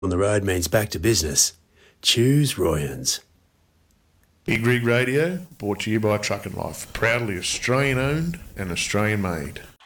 on the road means back to business. Choose Royans. Big Rig Radio, brought to you by Truck and Life. Proudly Australian owned and Australian made.